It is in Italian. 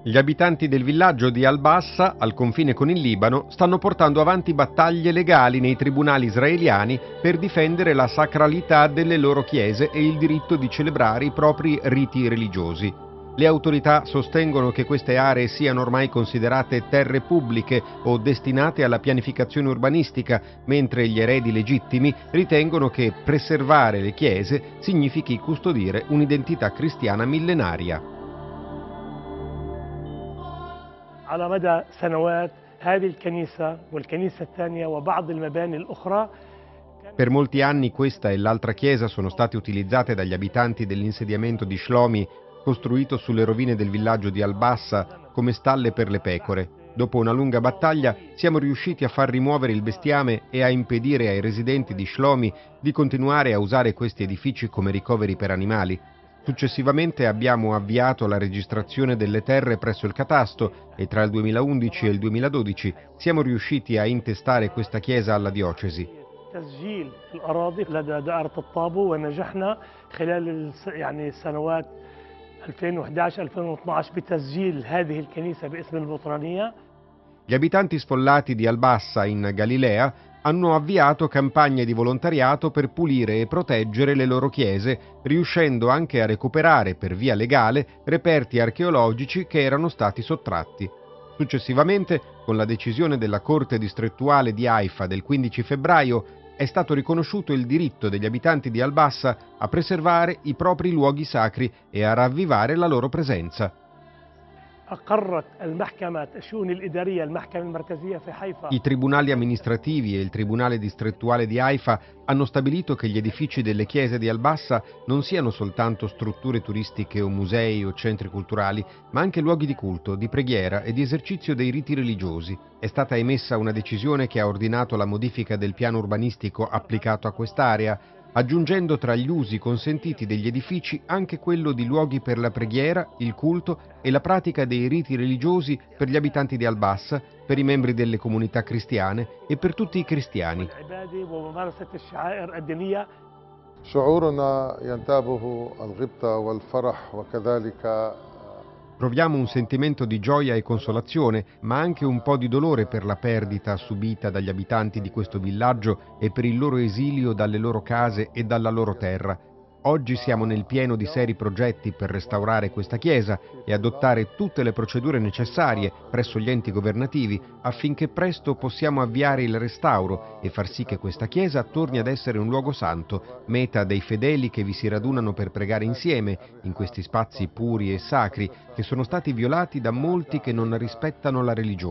Gli abitanti del villaggio di Al-Bassa, al confine con il Libano, stanno portando avanti battaglie legali nei tribunali israeliani per difendere la sacralità delle loro chiese e il diritto di celebrare i propri riti religiosi. Le autorità sostengono che queste aree siano ormai considerate terre pubbliche o destinate alla pianificazione urbanistica, mentre gli eredi legittimi ritengono che preservare le chiese significhi custodire un'identità cristiana millenaria. على مدى سنوات هذه الكنيسة والكنيسة الثانية وبعض المباني الأخرى. Per molti anni questa e l'altra chiesa sono state utilizzate dagli abitanti dell'insediamento di Shlomi, costruito sulle rovine del villaggio di Al-Bassa, come stalle per le pecore. Dopo una lunga battaglia siamo riusciti a far rimuovere il bestiame e a impedire ai residenti di Shlomi di continuare a usare questi edifici come ricoveri per animali. Successivamente abbiamo avviato la registrazione delle terre presso il catasto e tra il 2011 e il 2012 siamo riusciti a intestare questa chiesa alla diocesi. تسجيل الأراضي لدى دائرة الطابو ونجحنا خلال السنوات 2011-2012 بتسجيل هذه الكنيسة باسم البطرانية. Gli abitanti sfollati di Al-Bassa in Galilea hanno avviato campagne di volontariato per pulire e proteggere le loro chiese, riuscendo anche a recuperare per via legale reperti archeologici che erano stati sottratti. Successivamente, con la decisione della Corte distrettuale di Haifa del 15 febbraio, è stato riconosciuto il diritto degli abitanti di Al-Bassa a preservare i propri luoghi sacri e a ravvivare la loro presenza. أقرت المحكمة الشؤون الإدارية المحكمة المركزية في حيفا. I tribunali amministrativi e il tribunale distrettuale di Haifa hanno stabilito che gli edifici delle chiese di Al-Bassa non siano soltanto strutture turistiche o musei o centri culturali, ma anche luoghi di culto, di preghiera e di esercizio dei riti religiosi. È stata emessa una decisione che ha ordinato la modifica del piano urbanistico applicato a quest'area, aggiungendo tra gli usi consentiti degli edifici anche quello di luoghi per la preghiera, il culto e la pratica dei riti religiosi per gli abitanti di Al-Bassa, per i membri delle comunità cristiane e per tutti i cristiani. شعورنا ينتابه الغبطة والفرح وكذلك. Proviamo un sentimento di gioia e consolazione, ma anche un po' di dolore per la perdita subita dagli abitanti di questo villaggio e per il loro esilio dalle loro case e dalla loro terra. Oggi siamo nel pieno di seri progetti per restaurare questa chiesa e adottare tutte le procedure necessarie presso gli enti governativi affinché presto possiamo avviare il restauro e far sì che questa chiesa torni ad essere un luogo santo, meta dei fedeli che vi si radunano per pregare insieme in questi spazi puri e sacri che sono stati violati da molti che non rispettano la religione.